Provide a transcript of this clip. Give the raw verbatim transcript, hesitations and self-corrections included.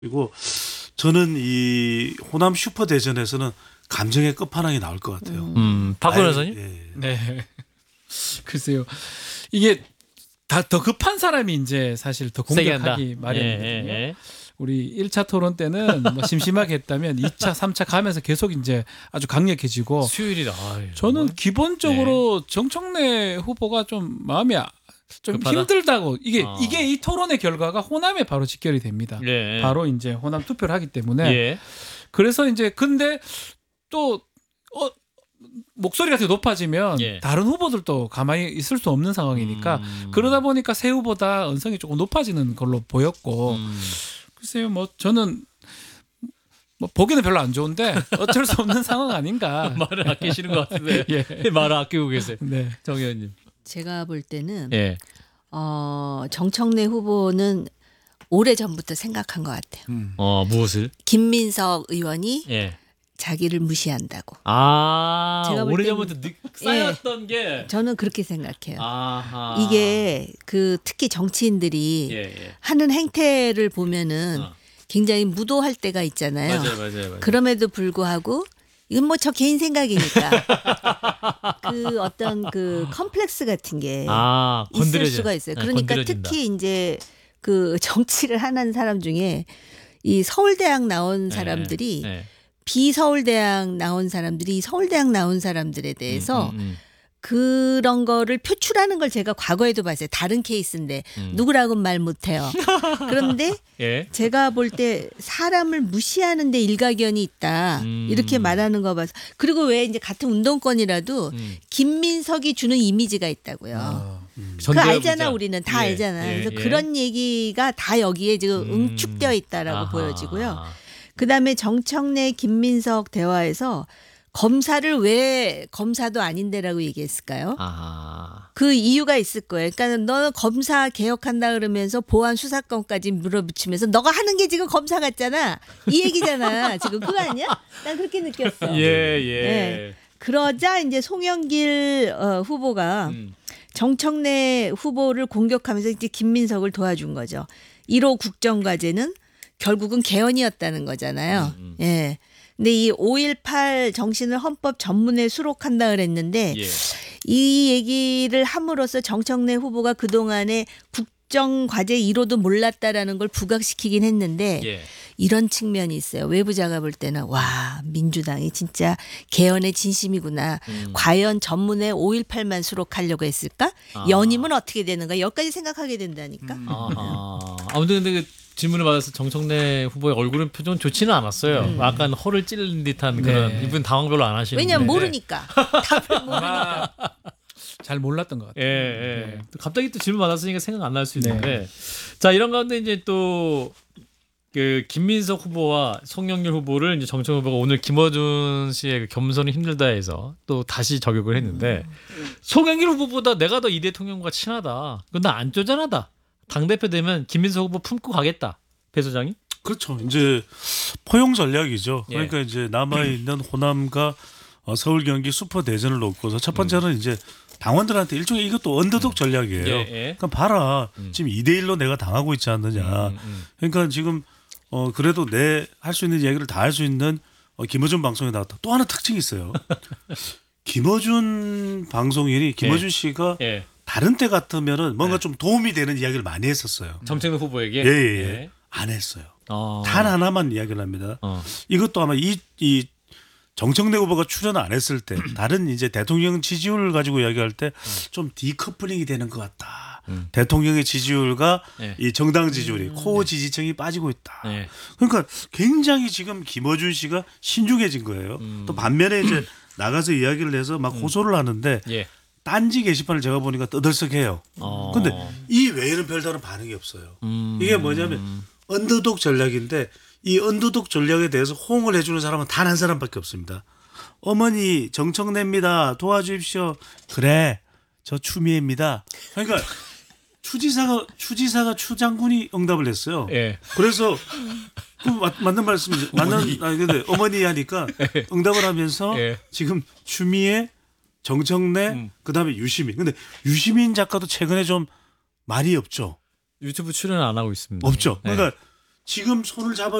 그리고 저는 이 호남 슈퍼대전에서는 감정의 끝판왕이 나올 것 같아요. 음, 박근혜 아유, 선생님? 예. 네. 글쎄요. 이게 다 더 급한 사람이 이제 사실 더 세게 한다. 공격하기 마련이거든요. 예, 예, 예. 우리 일 차 토론 때는 뭐 심심하게 했다면 이 차, 삼 차 가면서 계속 이제 아주 강력해지고 수요일이다. 아유, 저는 정말. 기본적으로 정청래 후보가 좀 마음이 아- 좀 급하다? 힘들다고 이게 아. 이게 이 토론의 결과가 호남에 바로 직결이 됩니다. 예. 바로 이제 호남 투표를 하기 때문에 예. 그래서 이제 근데 또 어, 목소리가 더 높아지면 예. 다른 후보들도 가만히 있을 수 없는 상황이니까 음. 그러다 보니까 새 후보다 언성이 조금 높아지는 걸로 보였고 음. 글쎄요 뭐 저는 뭐 보기는 별로 안 좋은데 어쩔 수 없는 상황 아닌가. 말을 아끼시는 것 같은데. 예. 말을 아끼고 계세요. 네. 정 의원님. 제가 볼 때는 예. 어, 정청래 후보는 오래 전부터 생각한 것 같아요. 음. 어, 무엇을? 김민석 의원이 예. 자기를 무시한다고. 아, 제가 볼 오래전부터 느- 쌓였던 게. 예. 저는 그렇게 생각해요. 아하. 이게 그 특히 정치인들이 예, 예. 하는 행태를 보면은 어. 굉장히 무도할 때가 있잖아요. 맞아요, 맞아요, 맞아요. 그럼에도 불구하고 이건 뭐 저 개인 생각이니까 그 어떤 그 컴플렉스 같은 게 아, 있을 건드려져. 수가 있어요. 네, 그러니까 건드려진다. 특히 이제 그 정치를 하는 사람 중에 이 서울대학 나온 네, 사람들이 네. 비서울대학 나온 사람들이 서울대학 나온 사람들에 대해서 음, 음, 그런 거를 표출하는 걸 제가 과거에도 봤어요. 다른 케이스인데 음. 누구라고는 말 못해요. 그런데 예. 제가 볼 때 사람을 무시하는데 일가견이 있다 음. 이렇게 말하는 거 봐서 그리고 왜 이제 같은 운동권이라도 음. 김민석이 주는 이미지가 있다고요. 어. 그거 전대협 알잖아 부자. 우리는 다 예, 알잖아. 예, 그래서 예. 그런 얘기가 다 여기에 지금 음. 응축되어 있다라고 아하. 보여지고요. 그다음에 정청래 김민석 대화에서 검사를 왜 검사도 아닌데라고 얘기했을까요? 아하. 그 이유가 있을 거예요. 그러니까 너는 검사 개혁한다 그러면서 보안 수사권까지 물어붙이면서 너가 하는 게 지금 검사 같잖아. 이 얘기잖아. 지금 그거 아니야? 난 그렇게 느꼈어. 예, 예. 네. 그러자 이제 송영길 어, 후보가 음. 정청래 후보를 공격하면서 이제 김민석을 도와준 거죠. 일 호 국정과제는 결국은 개헌이었다는 거잖아요. 음, 음. 예. 근데 이 오일팔 정신을 헌법 전문에 수록한다 그랬는데 예. 이 얘기를 함으로써 정청래 후보가 그동안에 국정과제 일 호도 몰랐다라는 걸 부각시키긴 했는데 예. 이런 측면이 있어요. 외부자가 볼 때는 와 민주당이 진짜 개헌의 진심이구나. 음. 과연 전문에 오일팔만 수록하려고 했을까? 아. 연임은 어떻게 되는가? 여기까지 생각하게 된다니까. 음. 아하. 아무튼 근데 그 질문을 받아서 정청래 후보의 얼굴은 표정은 좋지는 않았어요. 음. 약간 허를 찔린 듯한 네. 그런 이분 당황 별로 안 하시는데. 왜냐면 모르니까. 답을 모르니까. 잘 몰랐던 것 같아요. 예, 예. 네. 또 갑자기 또 질문 받았으니까 생각 안 날 수 네. 있는데. 자, 이런 가운데 이제 또 그 김민석 후보와 송영길 후보를 이제 정청 후보가 오늘 김어준 씨의 그 겸손이 힘들다해서 또 다시 저격을 했는데 송영길 후보보다 내가 더 이 대통령과 친하다. 그건 나 안쪼잔하다. 당 대표 되면 김민석 후보 품고 가겠다. 배 소장이? 그렇죠. 이제 포용 전략이죠. 예. 그러니까 이제 남아 있는 호남과 어, 서울 경기 슈퍼 대전을 놓고서 첫 번째는 이제 당원들한테 일종의 이것도 언더독 전략이에요. 예, 예. 그러니까 봐라. 음. 지금 이 대 일로 내가 당하고 있지 않느냐. 음, 음. 그러니까 지금 어 그래도 내 할 수 있는 이야기를 다 할 수 있는 어, 김어준 방송에 나왔다. 또 하나 특징이 있어요. 김어준 방송인이 김어준 씨가 예. 다른 때 같으면은 뭔가 네. 좀 도움이 되는 이야기를 많이 했었어요. 정청래 후보에게. 예, 예, 예. 안 했어요. 어. 단 하나만 이야기를 합니다. 어. 이것도 아마 이, 이 정청래 후보가 출연 안 했을 때 다른 이제 대통령 지지율을 가지고 이야기할 때 좀 디커플링이 되는 것 같다. 음. 대통령의 지지율과 네. 이 정당 지지율이 코어 지지층이 빠지고 있다. 네. 그러니까 굉장히 지금 김어준 씨가 신중해진 거예요. 음. 또 반면에 이제 나가서 이야기를 해서 막 호소를 하는데 예. 딴지 게시판을 제가 보니까 떠들썩해요. 어. 근데 이 외에는 별다른 반응이 없어요. 음. 이게 뭐냐면 언더독 전략인데 이 언더독 전략에 대해서 호응을 해주는 사람은 단 한 사람밖에 없습니다. 어머니 정청래입니다. 도와주십시오. 그래 저 추미애입니다. 그러니까 추지사가 추지사가 추 장군이 응답을 했어요. 예. 그래서 그 맞, 맞는 말씀이죠. 맞는 아니 근데 어머니 하니까 응답을 하면서 예. 지금 추미애 정청래 음. 그다음에 유시민. 근데 유시민 작가도 최근에 좀 말이 없죠. 유튜브 출연 안 하고 있습니다. 없죠. 네. 그러니까 지금 손을 잡아